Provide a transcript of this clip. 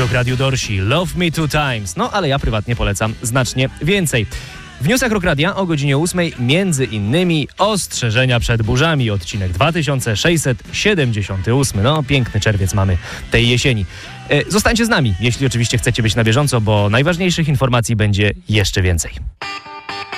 Rok Radio Dorsi, Love Me Two Times. No, ale ja prywatnie polecam znacznie więcej. W newsach Rock Radia o godzinie 8 między innymi ostrzeżenia przed burzami, odcinek 2678. No, piękny czerwiec mamy tej jesieni. Zostańcie z nami, jeśli oczywiście chcecie być na bieżąco, bo najważniejszych informacji będzie jeszcze więcej.